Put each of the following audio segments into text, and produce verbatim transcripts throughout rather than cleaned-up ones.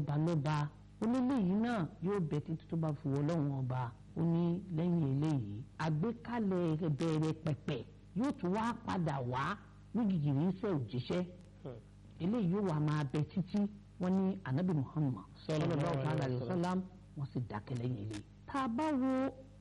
lọ́balọ́ba oníléyìí náà yóò bẹ títí tó bá fi wọ Ọlọ́run ọba ó ní lẹ́yìn eléyìí àgbékalẹ̀ bẹ̀rẹ̀ pẹ̀pẹ̀ yóò tún wá padà wá ní gìgìrì iṣẹ́ òjíṣẹ́ eléyìí yóò wá máa bẹ títí wọ́n ní anabi Muhammad sallallahu alaihi wasallam wọ́n sì dákẹ́ lẹ́yìn eléyìí. tá a bá wo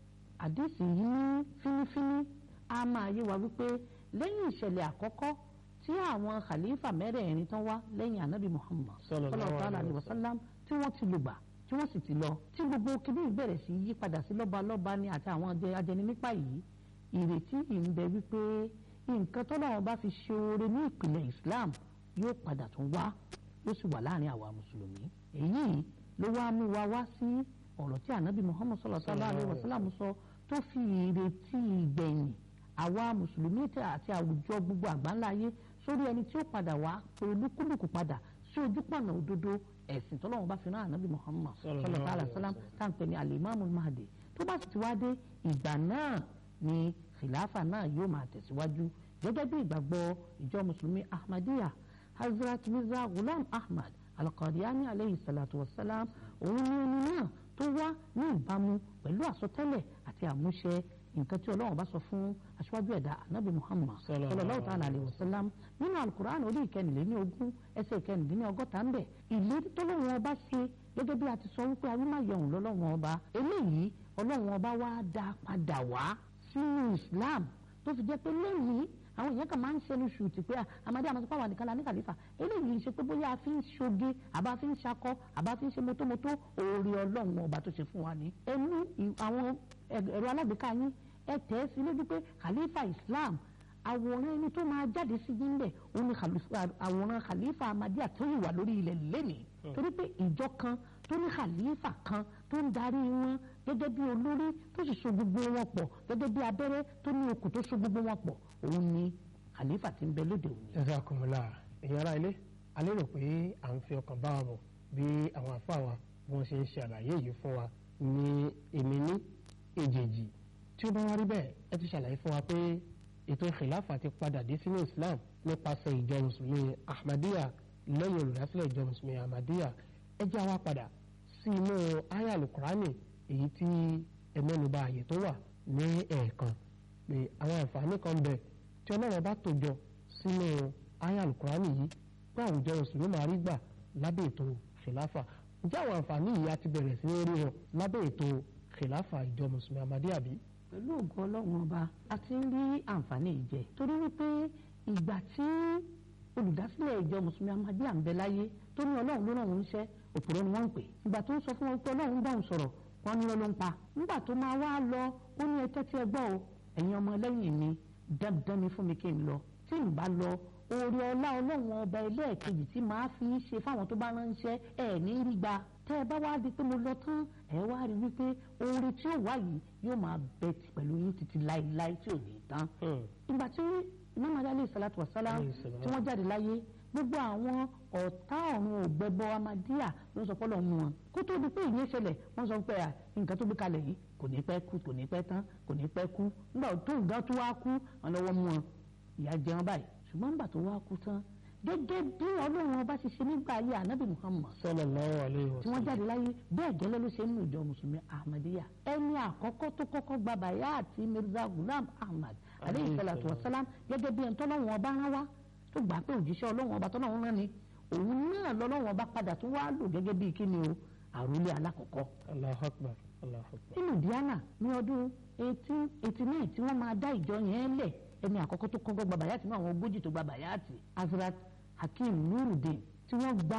àdéhùn yìí ní fínífíní a máa yé wa wípé lẹ́yìn ìṣẹ̀lẹ̀ àkọ́kọ́ tí àwọn khalifa mẹ́rẹ̀ẹ̀rin tán wá lẹ́yìn anabi Muhammad sallallahu alaihi wasallam tí wọ́n ti lùgbà tí wọ́n sì ti lọ tí gbogbo kìíní ìbẹ̀rẹ̀ sí yí padà sí lọ́balọ́ba ní àti àwọn ajẹninípa yìí ìrètí yìí ń bẹ wípé nǹkan tó lọ́wọ́ bá fi ṣe oore ní ìpìlẹ̀ Islam yóò padà tún wá yóò sì wà láàrin àwa mùsùlùmí. èyí ló wá mú wa wá sí ọ̀rọ̀ tí anabi Muhammad sallallahu alaihi wasallam sọ tó fi ìrètí ìgbẹ̀yìn àwa mùsùlùmí àti àwùjọ gbogbo àgbáńlá ayé sórí ẹni tí ó padà wá pé olúkúlùkù padà sí ojúpọ̀nà òdodo ẹ̀sìn tọ́lọ́run bá fi rán ànábì Muhammad sallallahu alaihi wasallam tá à ń pè ní al-Imamul Mahdi tó bá sì ti wá dé ìgbà náà ni khilafa náà yóò máa tẹ̀síwájú gẹ́gẹ́ bí ìgbàgbọ́ ìjọ mùsùlùmí Ahmadiyya Hazrat Mirza Ghulam Ahmad al-Qadiani aleyhi salatu wa salam òun ni ẹni náà tó wá ní ìbámu pẹ̀lú àsọtẹ́lẹ̀ àti àmúṣẹ nǹkan tí Ọlọ́run bá sọ fún aṣáájú ẹ̀dá anabi Muhammad sallallahu ta'ala alayhi wa sallam nínú alukur'an orí ìkẹrìnlélẹ́ní ogún ẹsẹ̀ ìkẹrìnlélẹ́ní ọgọ́ta ń bẹ̀ ìlérí tọ́lọ́run ọba ṣe gẹ́gẹ́ bí a ti sọ wípé awímáyẹ̀hùn lọ́lọ́run ọba eléyìí Ọlọ́run ọba wá dá padà wá sínú Islam tó fi jẹ́ pé lẹ́yìn àwọn èèyàn kan máa ń ṣẹnu ṣùtì pé amadi amasopá wà nìkan la ní kàlífà eléyìí ṣe pé bóyá a fi ń ṣoge àbá fi ń ṣakọ àbá fi ń ṣe mótómótó oore Ọlọ́run ọba tó ṣe fún wa ní ẹnu àwọn ẹ̀rọ alágbèéká yín ẹ tẹ̀ ẹ́ sí lójú pé khalifa Islam àwòrán ẹni tó máa jáde sí yín bẹ̀ òun ni àwòrán khalifa Ahmadiyya tó yìí wà lórí ilẹ̀ lẹ́nìí torí pé ìjọ kan tó ní khalifa kan tó ń darí wọn gẹ́gẹ́ bí olórí tó sì so gbogbo wọn pọ̀ gẹ́gẹ́ bí abẹ́rẹ́ tó ní okùn tó so gbogbo wọn pọ̀ òun ni khalifa tí ń bẹ lóde òní. jazakumullah èyí ara ilé a lérò pé à ń fi ọkàn bá wa bọ̀ bí àwọn àfáà wa bí wọ́n ṣe ń ṣe àlàyé yìí fún wa ní èmi ní èjèèjì tí ó bá wá rí bẹ́ẹ̀ ẹ ti ṣàlàyé fún wa pé ètò khilafa ti padà dé sínú Islam nípasẹ̀ ìjọ mùsùlùmí Ahmadiyya lẹ́yìn olùdásílẹ̀ ìjọ mùsùlùmí Ahmadiyya ẹ jẹ́ àwa padà sí inú aya alukurani èyí tí ẹmẹ́nuba ààyè tó wà ní ẹ̀ẹ̀kan pé àwọn àǹfààní kan bẹ tí Ọlọ́run bá tòjọ sínú aya alukurani yìí pé àwùjọ mùsùlùmí máa rí gbà lábẹ́ ètò khilafa ǹjẹ́ àwọn àǹfààní yìí á ti bẹ̀rẹ̀ sí ní rí wọn lábẹ́ ètò khilafa ìjọ mùsùlùmí Ahmadiyya bí? pẹ̀lú ògo Ọlọ́run ọba a ti ń rí àǹfààní yìí jẹ torí wípé ìgbà tí olùdásílẹ̀ ìjọ mùsùlùmí Ahmadiyya ń bẹ láyé tó ní Ọlọ́run ló ràn wọ́n níṣẹ́ òpùrọ́ ni wọ́n ń pè ìgbà tó ń sọ fún wọn pé Ọlọ́run bá òun sọ̀rọ̀ wọn ní ló ń pa nígbà tó máa wá lọ ó ní ẹtẹ́ tí ẹ gbọ́ o ẹ̀yin ọmọ ẹlẹ́yìn mi dandan ni fún mi kí n lọ tí n bá lọ oore ọlá Ọlọ́run ọba ẹlẹ́ẹ̀kejì tí màá fi ń ṣe fáwọn tó bá ránṣẹ́ ẹ̀ ní rí gbà tẹ́ ẹ bá wá di pé mo lọ tán ẹ wá rí wípé oore tí ó wá yìí yóò máa bẹ pẹ̀lú yín títí láéláé tí ò ní tán. ìgbà tí Imam alayhi salatu wa salam tí wọ́n jáde láyé gbogbo àwọn ọ̀tá ọ̀run ògbẹ́bọ Ahmadiyya ló sọ pọ́lọ́ mu wọn kó tó di pé ìyẹn ṣẹlẹ̀ wọ́n sọ pé nǹkan tó gbé kalẹ̀ yìí kò ní pẹ́ kú kò ní pẹ́ tán kò ní pẹ́ kú nígbà tó nǹkan tó wá kú wọn lọ́wọ́ mú wọn ìyà jẹ wọn báyìí ṣùgbọ́n nígbà tó wá kú tán gẹ́gẹ́ bí Ọlọ́run ọba ṣe ṣe nígbà ayé ànábì Muhammad sallallahu alaihi wasallam tí wọ́n jáde láyé bẹ́ẹ̀ gẹ́lẹ́ ló ṣe nínú ìjọ mùsùlùmí Ahmadiyya ẹni àkọ́kọ́ tó kọ́kọ́ gba bàyá àti Mirza Ghulam Ahmad aleyhi salatu wa salam gẹ́gẹ́ bí ẹni tọ́lọ́run ọba rán wá tó gbà pé òjíṣẹ́ Ọlọ́run ọba tọ́lọ́run rán ni òun náà lọ́lọ́run ọba padà tó wá lò gẹ́gẹ́ bí kíni o àròlé alákọ̀ọ́kọ́. Allahu Akbar Allahu Akbar. nínú Diana ní ọdún eighteen eighty nine tí wọ́n máa dá ìjọ yẹn lẹ̀ ẹni àkọ́kọ́ tó kọ́kọ́ gba bàyá àti ní àwọn ogójì tó gba bàyá àti Hazrat Hakim Nuruddin tí wọ́n gba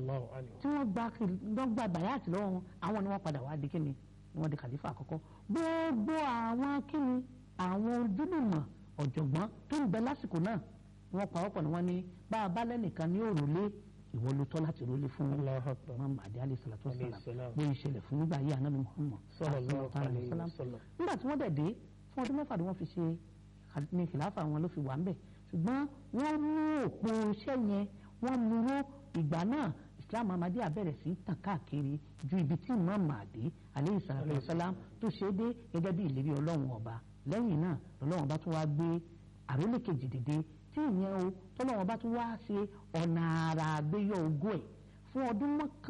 tí wọ́n gba wọ́n gba bayat lọ́wọ́ àwọn ni wọ́n padà wá di kíni ni wọ́n di khalifa àkọ́kọ́ gbogbo àwọn kíni àwọn ojúlùmọ̀ ọ̀jọ̀gbọ́n tó ń bẹ lásìkò náà wọ́n pa ọ̀pọ̀ ni wọ́n ní bá a bá lẹ́nìkan ní òrùlé ìwọ ló tọ́ láti rólé fún wọn àdé alẹ́ sàlátù sàlám bó ìṣẹ̀lẹ̀ fún nígbà yìí ànábì Muhammad sallallahu alaihi wasallam nígbà tí wọ́n dẹ̀ dé fún ọdún mẹ́fà ni wọ́n fi ṣe ní khilafa wọn ló fi wà ń bẹ̀ ṣùgbọ́n wọ́n mú òpó iṣẹ́ yẹn wọ́n mú ró ìgbà náà Islam Ahmadiyya bẹ̀rẹ̀ sí tàn káàkiri ju ibi tí Imam Mahdi alayhi salatu wasalam tó ṣe é dé gẹ́gẹ́ bí ìlérí Ọlọ́run ọba lẹ́yìn náà Ọlọ́run ọba tún wá gbé àrólé kejì dìde tí ìyẹn o tọ́lọ́run ọba tún wá ṣe ọ̀nà àrà àgbéyọ̀ ogún ẹ̀ fún ọdún mọ́kàn.